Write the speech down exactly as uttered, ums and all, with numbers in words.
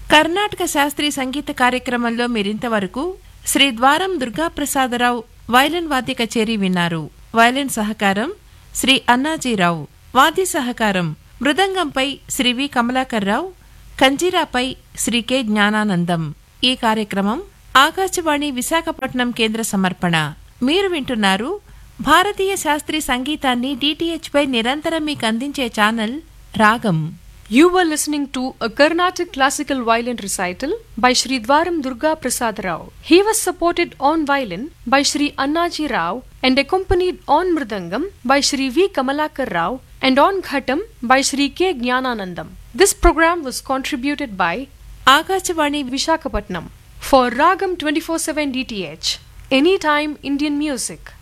కర్ణాటక శాస్త్రీయ సంగీత కార్యక్రమంలో మీరింతవరకు శ్రీ ద్వారం దుర్గాప్రసాదరావు వైలిన్ వాద్య కచేరీ విన్నారు. వైలిన్ సహకారం శ్రీ అన్నాజీరావు, వాద్య సహకారం మృదంగంపై శ్రీ వి కమలాకర్రావు, కంజీరాపై శ్రీ కె జ్ఞానానందం. ఈ కార్యక్రమం ఆకాశవాణి విశాఖపట్నం కేంద్ర సమర్పణ. మీరు వింటున్నారు భారతీయ శాస్త్రీయ సంగీతాన్ని డిటిహెచ్ పై నిరంతరం మీకు అందించే ఛానల్ రాగం. You were listening to a Carnatic classical violin recital by Sri Dwaram Durga Prasad Rao. He was supported on violin by Sri Annaji Rao and accompanied on mridangam by Sri V. Kamalakar Rao and on ghatam by Sri K. Jnananandam. This program was contributed by Akashvani Visakhapatnam for Ragam twenty-four seven D T H. Anytime Indian music.